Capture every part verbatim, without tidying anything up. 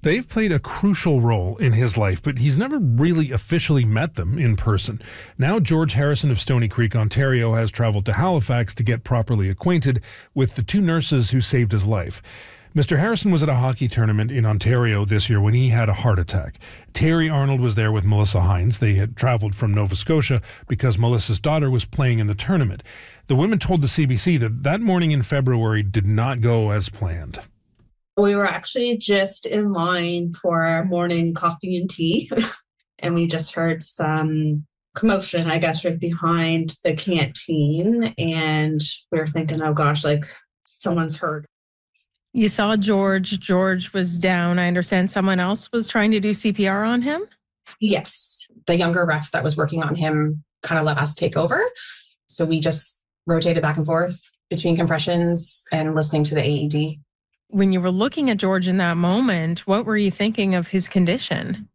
They've played a crucial role in his life, but he's never really officially met them in person. Now George Harrison of Stoney Creek, Ontario, has traveled to Halifax to get properly acquainted with the two nurses who saved his life. Mister Harrison was at a hockey tournament in Ontario this year when he had a heart attack. Terry Arnold was there with Melissa Hines. They had traveled from Nova Scotia because Melissa's daughter was playing in the tournament. The women told the C B C that that morning in February did not go as planned. We were actually just in line for our morning coffee and tea, and we just heard some commotion, I guess, right behind the canteen, and we were thinking, oh gosh, like someone's hurt. You saw George. George was down. I understand someone else was trying to do C P R on him? Yes. The younger ref that was working on him kind of let us take over. So we just rotated back and forth between compressions and listening to the A E D. When you were looking at George in that moment, what were you thinking of his condition?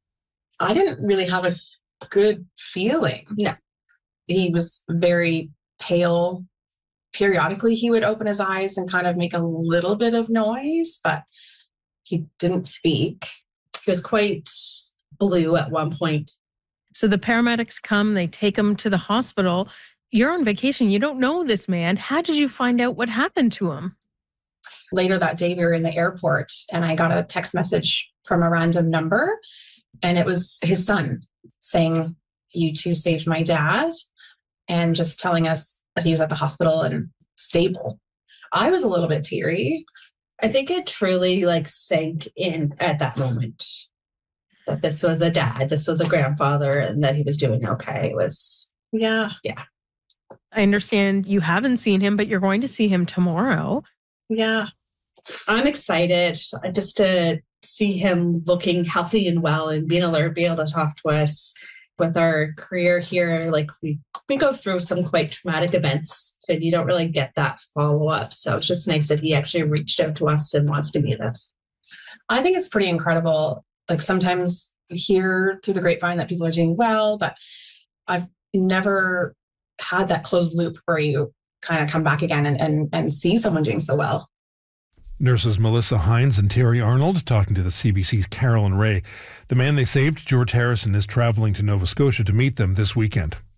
I didn't really have a good feeling. No. He was very pale. Periodically, he would open his eyes and kind of make a little bit of noise, but he didn't speak. He was quite blue at one point. So the paramedics come, they take him to the hospital. You're on vacation. You don't know this man. How did you find out what happened to him? Later that day, we were in the airport and I got a text message from a random number, and it was his son saying, "You two saved my dad," and just telling us that he was at the hospital and stable. I was a little bit teary. I think it truly like sank in at that moment that this was a dad, this was a grandfather, and that he was doing okay. It was, yeah. Yeah. I understand you haven't seen him, but you're going to see him tomorrow. Yeah. I'm excited just to see him looking healthy and well and being able to be able to talk to us. With our career here, like we, we go through some quite traumatic events and you don't really get that follow-up. So it's just nice that he actually reached out to us and wants to meet us. I think it's pretty incredible. Like sometimes you hear through the grapevine that people are doing well, but I've never had that closed loop where you kind of come back again and, and, and see someone doing so well. Nurses Melissa Hines and Terry Arnold talking to the C B C's Carolyn Ray. The man they saved, George Harrison, is traveling to Nova Scotia to meet them this weekend.